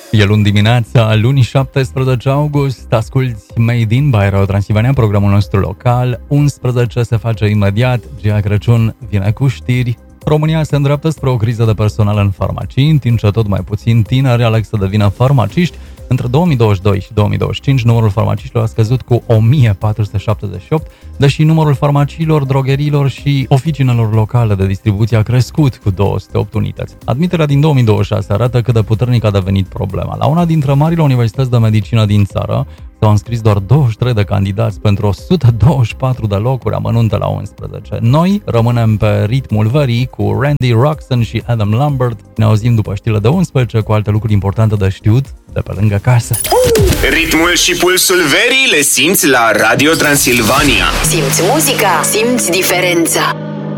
E luni dimineața, luni 17 august, asculti Made in by Radio Transilvania, programul nostru local. 11 se face imediat, Gia Crăciun vine cu știri. România se îndreaptă spre o criză de personal în farmacii, în timp ce tot mai puțin tineri aleg să devină farmaciști. Între 2022 și 2025, numărul farmaciștilor a scăzut cu 1478, deși numărul farmaciilor, drogherilor și oficinelor locale de distribuție a crescut cu 208 unități. Admiterea din 2026 arată cât de puternic a devenit problema. La una dintre marile universități de medicină din țară s-au înscris doar 23 de candidați pentru 124 de locuri, amănunte la 11. Noi rămânem pe ritmul verii cu Randy Roxon și Adam Lambert. Ne auzim după știrile de 11 cu alte lucruri importante de știut de pe lângă casă. Ritmul și pulsul verii le simți la Radio Transilvania. Simți muzica, simți diferența.